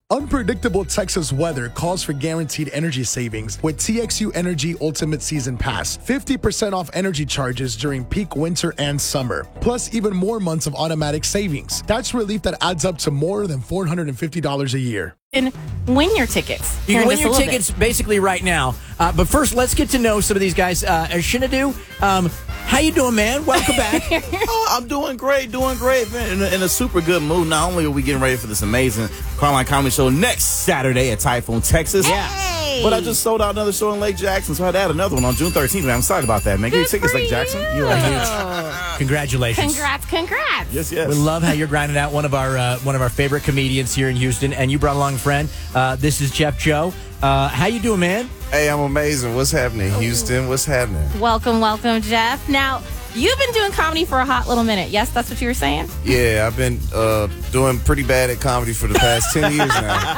Unpredictable Texas weather calls for guaranteed energy savings with TXU Energy Ultimate Season Pass. 50% off energy charges during peak winter and summer. Plus even more months of automatic savings. That's relief that adds up to more than $450 a year. And win your tickets. You can win your tickets basically right now. But first, let's get to know some of these guys. Shinadu, how you doing, man? Welcome back. I'm doing great, man. In a super good mood. Not only are we getting ready for this amazing Carline Comedy Show next Saturday at Typhoon, Texas. Hey! But I just sold out another show in Lake Jackson, so I had to add another one on June 13th. Man, I'm excited about that, man. Get your tickets, Lake Jackson. You are huge. Congratulations. Congrats. Yes. We love how you're grinding out one of our favorite comedians here in Houston, and you brought along a friend. This is Jeff Joe. How you doing, man? Hey, I'm amazing. What's happening, Houston? What's happening? Welcome, Jeff. Now, you've been doing comedy for a hot little minute. Yes, that's what you were saying? Yeah, I've been doing pretty bad at comedy for the past 10 years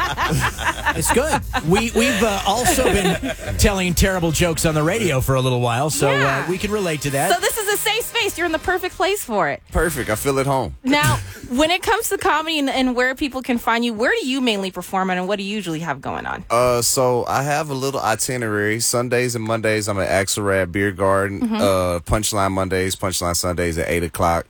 now. It's good. We've also been telling terrible jokes on the radio for a little while, so we can relate to that. So this is a safe space. You're in the perfect place for it. Perfect. I feel at home. Now, when it comes to comedy and where people can find you, where do you mainly perform at, and what do you usually have going on? So I have a little itinerary. Sundays and Mondays, I'm at Axelrad Beer Garden. Punchline Mondays, Punchline Sundays at 8 o'clock.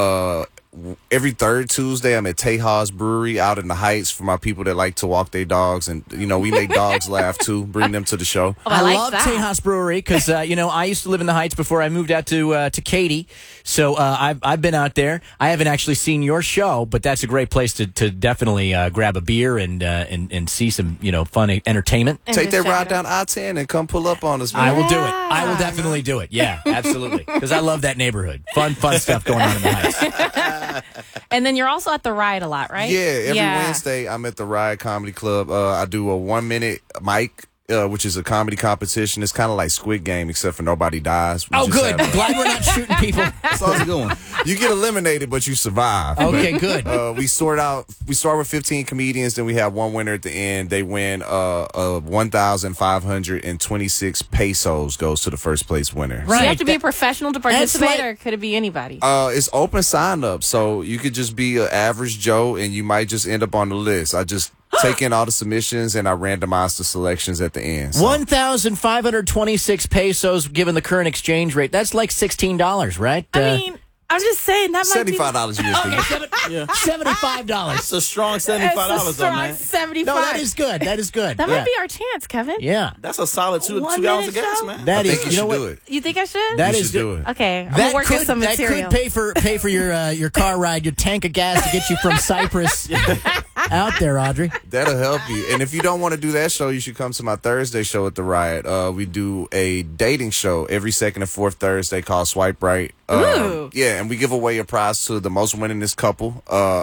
Every third Tuesday, I'm at Tejas Brewery out in the Heights for my people that like to walk their dogs. And, we make dogs laugh, too. Bring them to the show. Oh, I like love that. Tejas Brewery because, I used to live in the Heights before I moved out to Katy. So I've been out there. I haven't actually seen your show, but that's a great place to definitely grab a beer and see some, fun entertainment. And Take just that ride check it out. down I-10 and come pull up on us, I man. will do it. I will definitely do it. Yeah, absolutely. Because I love that neighborhood. Fun stuff going on in the Heights. And then you're also at the Riot a lot, right? Yeah, every Wednesday I'm at the Riot Comedy Club. I do a 1-minute mic, which is a comedy competition. It's kind of like Squid Game, except for nobody dies. We Oh, just good. have, Glad we're not shooting people. That's all it's going. you get eliminated, but you survive. Okay, good. We start with 15 comedians, then we have one winner at the end. They win 1,526 pesos goes to the first place winner. So you Right. have to be a professional to participate, like- or could it be anybody? It's open sign up, so you could just be an average Joe and you might just end up on the list. I just take in all the submissions and I randomize the selections at the end. So. 1,526 pesos given the current exchange rate. That's like $16, right? I mean, I'm just saying that might be $75 USD. $75. It's a strong It's $75 a though, strong man. 75. No, that is good. That is good. That Yeah. might be our chance, Kevin. Yeah. That's a solid two 1 gallons of minute gas, show? man. That I is. think you You know should what? do it. You think I should? That You is should do it. Okay, I'm gonna work with some material. That could pay for your car ride, your tank of gas to get you from Cyprus out there, Audrey. That'll help you. And if you don't want to do that show, you should come to my Thursday show at the Riot. We do a dating show every second and fourth Thursday called Swipe Right. Ooh. Yeah, and we give away a prize to the most winningest couple,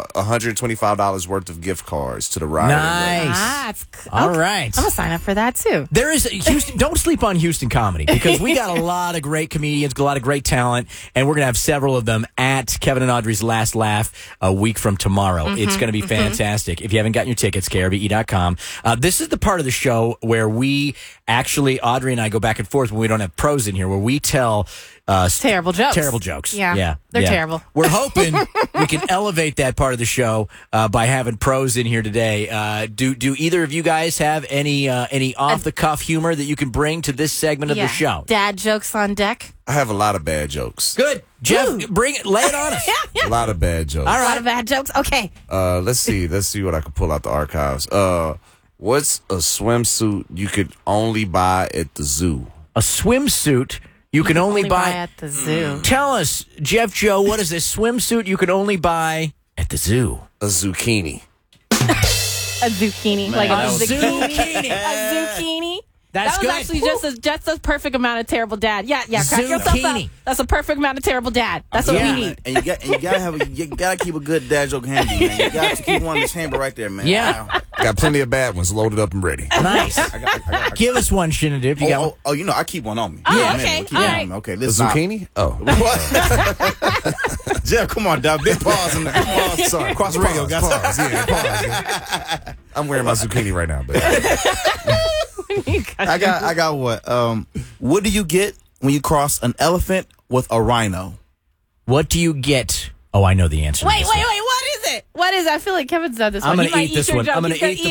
$125 worth of gift cards to the Riot. Nice. It's All right. I'm gonna sign up for that too. There is Houston. Don't sleep on Houston comedy because we got a lot of great comedians, a lot of great talent, and we're gonna have several of them at Kevin and Audrey's Last Laugh a week from tomorrow. It's gonna be fantastic. If you haven't gotten your tickets, krve.com. This is the part of the show where we actually, Audrey and I, go back and forth when we don't have pros in here, where we tell Terrible jokes. Terrible jokes. Yeah. They're terrible. We're hoping we can elevate that part of the show by having pros in here today. Do either of you guys have any off the cuff humor that you can bring to this segment of the show? Dad jokes on deck. I have a lot of bad jokes. Good, Jeff. Ooh. Bring it. Lay it on us. A lot of bad jokes. All A lot right. of bad jokes. Okay. Let's see what I can pull out the archives. What's a swimsuit you could only buy at the zoo? A swimsuit you can only buy at the zoo. Tell us, Jeff Joe, what is a swimsuit you can only buy at the zoo? A zucchini. A zucchini. Like a zucchini. A zucchini. That's that was good. actually just a perfect amount of terrible dad. Yeah. Crack yourself up. Zucchini. That's a perfect amount of terrible dad. That's what we need. And you gotta keep a good dad joke handy, man. You got to keep one in this chamber right there, man. Yeah. Got plenty of bad ones loaded up and ready. Nice. Give us one, Shinadu, if you got one. I keep one on me. Oh, Yeah, okay. man, keep All one right. on me. Okay, The listen. zucchini? Oh. What? Jeff, come on, dog. Big pause in the pause. Sorry. Cross the radio, guys. Pause. Yeah, pause. Yeah. I'm wearing my zucchini right now, but I got what? What do you get when you cross an elephant with a rhino? What do you get? Oh, I know the answer. to Wait. this What one. is it? What is it? I feel like Kevin's done this I'm one. going to eat this one. I'm going to eat the